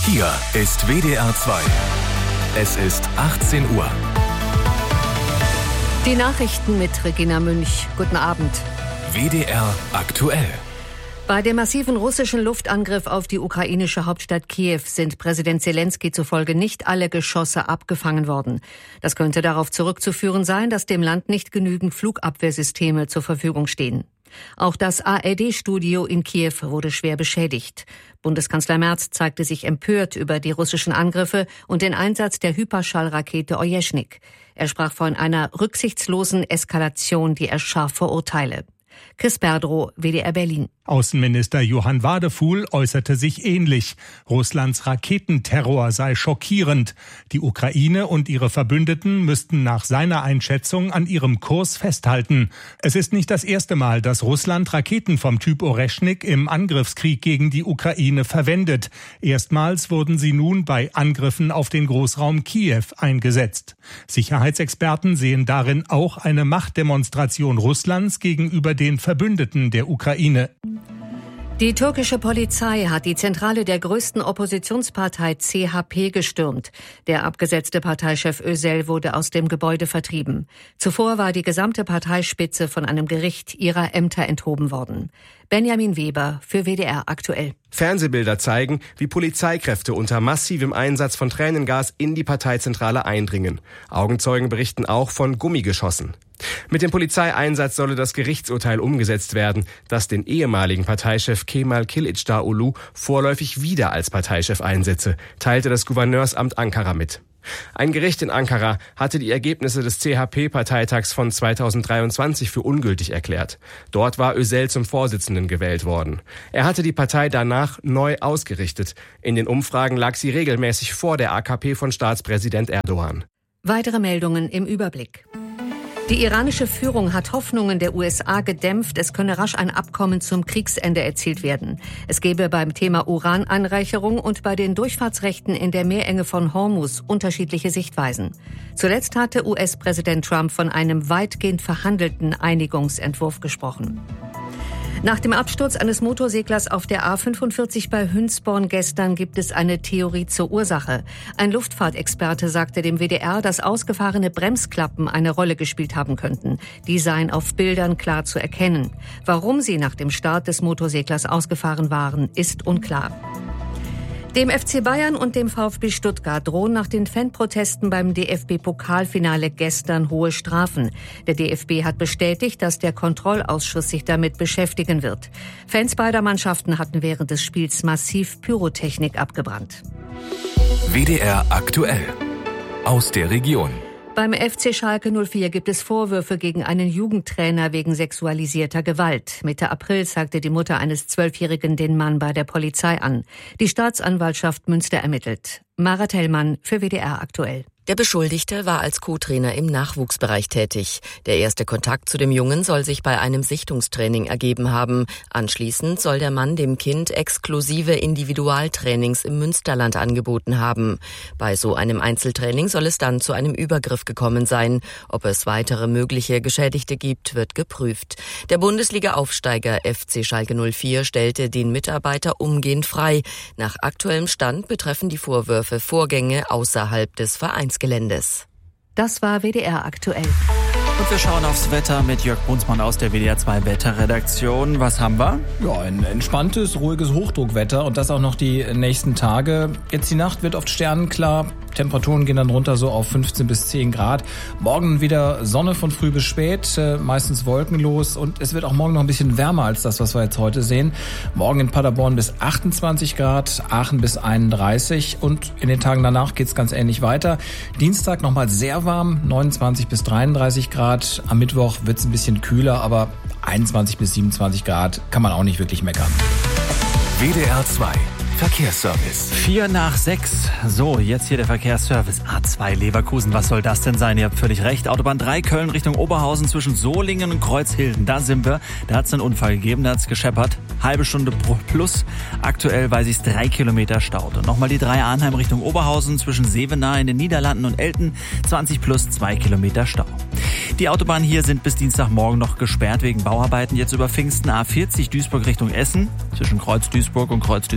Hier ist WDR 2. Es ist 18 Uhr. Die Nachrichten mit Regina Münch. Guten Abend. WDR aktuell. Bei dem massiven russischen Luftangriff auf die ukrainische Hauptstadt Kiew sind Präsident Zelensky zufolge nicht alle Geschosse abgefangen worden. Das könnte darauf zurückzuführen sein, dass dem Land nicht genügend Flugabwehrsysteme zur Verfügung stehen. Auch das ARD-Studio in Kiew wurde schwer beschädigt. Bundeskanzler Merz zeigte sich empört über die russischen Angriffe und den Einsatz der Hyperschallrakete Ojeschnik. Er sprach von einer rücksichtslosen Eskalation, die er scharf verurteile. Chris Berdrow, WDR Berlin. Außenminister Johann Wadefuhl äußerte sich ähnlich. Russlands Raketenterror sei schockierend. Die Ukraine und ihre Verbündeten müssten nach seiner Einschätzung an ihrem Kurs festhalten. Es ist nicht das erste Mal, dass Russland Raketen vom Typ Ojeschnik im Angriffskrieg gegen die Ukraine verwendet. Erstmals wurden sie nun bei Angriffen auf den Großraum Kiew eingesetzt. Sicherheitsexperten sehen darin auch eine Machtdemonstration Russlands gegenüber den Verbündeten der Ukraine. Die türkische Polizei hat die Zentrale der größten Oppositionspartei CHP gestürmt. Der abgesetzte Parteichef Özel wurde aus dem Gebäude vertrieben. Zuvor war die gesamte Parteispitze von einem Gericht ihrer Ämter enthoben worden. Benjamin Weber für WDR aktuell. Fernsehbilder zeigen, wie Polizeikräfte unter massivem Einsatz von Tränengas in die Parteizentrale eindringen. Augenzeugen berichten auch von Gummigeschossen. Mit dem Polizeieinsatz solle das Gerichtsurteil umgesetzt werden, das den ehemaligen Parteichef Kemal Kılıçdaroğlu vorläufig wieder als Parteichef einsetze, teilte das Gouverneursamt Ankara mit. Ein Gericht in Ankara hatte die Ergebnisse des CHP-Parteitags von 2023 für ungültig erklärt. Dort war Özel zum Vorsitzenden gewählt worden. Er hatte die Partei danach neu ausgerichtet. In den Umfragen lag sie regelmäßig vor der AKP von Staatspräsident Erdogan. Weitere Meldungen im Überblick. Die iranische Führung hat Hoffnungen der USA gedämpft, es könne rasch ein Abkommen zum Kriegsende erzielt werden. Es gebe beim Thema Urananreicherung und bei den Durchfahrtsrechten in der Meerenge von Hormuz unterschiedliche Sichtweisen. Zuletzt hatte US-Präsident Trump von einem weitgehend verhandelten Einigungsentwurf gesprochen. Nach dem Absturz eines Motorseglers auf der A45 bei Hünsborn gestern gibt es eine Theorie zur Ursache. Ein Luftfahrtexperte sagte dem WDR, dass ausgefahrene Bremsklappen eine Rolle gespielt haben könnten. Die seien auf Bildern klar zu erkennen. Warum sie nach dem Start des Motorseglers ausgefahren waren, ist unklar. Dem FC Bayern und dem VfB Stuttgart drohen nach den Fanprotesten beim DFB-Pokalfinale gestern hohe Strafen. Der DFB hat bestätigt, dass der Kontrollausschuss sich damit beschäftigen wird. Fans beider Mannschaften hatten während des Spiels massiv Pyrotechnik abgebrannt. WDR aktuell. Aus der Region. Beim FC Schalke 04 gibt es Vorwürfe gegen einen Jugendtrainer wegen sexualisierter Gewalt. Mitte April zeigte die Mutter eines 12-Jährigen den Mann bei der Polizei an. Die Staatsanwaltschaft Münster ermittelt. Mara Tellmann für WDR aktuell. Der Beschuldigte war als Co-Trainer im Nachwuchsbereich tätig. Der erste Kontakt zu dem Jungen soll sich bei einem Sichtungstraining ergeben haben. Anschließend soll der Mann dem Kind exklusive Individualtrainings im Münsterland angeboten haben. Bei so einem Einzeltraining soll es dann zu einem Übergriff gekommen sein. Ob es weitere mögliche Geschädigte gibt, wird geprüft. Der Bundesliga-Aufsteiger FC Schalke 04 stellte den Mitarbeiter umgehend frei. Nach aktuellem Stand betreffen die Vorwürfe Vorgänge außerhalb des Vereinsgeländes. Das war WDR aktuell. Und wir schauen aufs Wetter mit Jörg Brunsmann aus der WDR 2 Wetterredaktion. Was haben wir? Ja, ein entspanntes, ruhiges Hochdruckwetter und das auch noch die nächsten Tage. Jetzt die Nacht wird oft sternenklar. Temperaturen gehen dann runter so auf 15 bis 10 Grad. Morgen wieder Sonne von früh bis spät, meistens wolkenlos. Und es wird auch morgen noch ein bisschen wärmer als das, was wir jetzt heute sehen. Morgen in Paderborn bis 28 Grad, Aachen bis 31. Und in den Tagen danach geht's ganz ähnlich weiter. Dienstag nochmal sehr warm, 29 bis 33 Grad. Am Mittwoch wird's ein bisschen kühler, aber 21 bis 27 Grad kann man auch nicht wirklich meckern. WDR 2 Verkehrsservice. 5:04. So, jetzt hier der Verkehrsservice. A2 Leverkusen, was soll das denn sein? Ihr habt völlig recht. Autobahn 3 Köln Richtung Oberhausen zwischen Solingen und Kreuzhilden. Da sind wir. Da hat es einen Unfall gegeben, da hat es gescheppert. Halbe Stunde plus. Aktuell weiß ich es 3 Kilometer staut. Und nochmal die 3 Arnheim Richtung Oberhausen zwischen Sevenaar in den Niederlanden und Elten. 20 plus 2 Kilometer Stau. Die Autobahnen hier sind bis Dienstagmorgen noch gesperrt wegen Bauarbeiten. Jetzt über Pfingsten A40 Duisburg Richtung Essen. Zwischen Kreuz Duisburg und Kreuz Duisburg-Kaiserslautern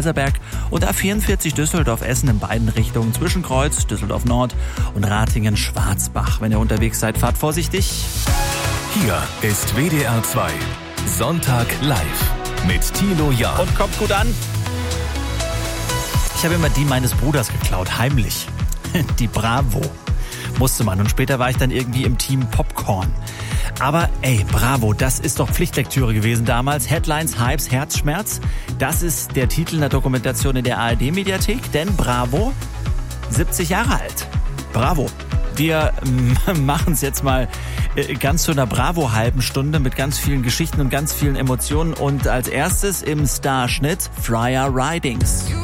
Alserberg und A44 Düsseldorf-Essen in beiden Richtungen zwischen Kreuz, Düsseldorf Nord und Ratingen-Schwarzbach. Wenn ihr unterwegs seid, fahrt vorsichtig. Hier ist WDR 2 Sonntag live mit Thilo Jahn. Und kommt gut an. Ich habe immer die meines Bruders geklaut, heimlich. Die Bravo. Musste man. Und später war ich dann irgendwie im Team Popcorn. Aber ey, Bravo, das ist doch Pflichtlektüre gewesen damals. Headlines, Hypes, Herzschmerz. Das ist der Titel einer Dokumentation in der ARD-Mediathek. Denn Bravo, 70 Jahre alt. Bravo. Wir machen es jetzt mal ganz zu einer Bravo-halben Stunde mit ganz vielen Geschichten und ganz vielen Emotionen. Und als erstes im Starschnitt Freya Ridings.